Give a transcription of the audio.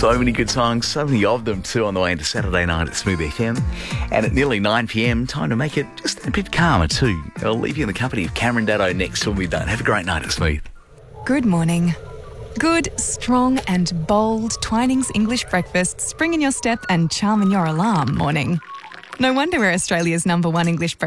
So many good songs, so many of them too on the way into Saturday night at Smooth FM. And at nearly 9 p.m, time to make it just a bit calmer too. I'll leave you in the company of Cameron Daddo next till we're done. Have a great night at Smooth. Good morning. Good, strong and bold Twinings English breakfast spring in your step and charm in your alarm morning. No wonder we're Australia's #1 English breakfast.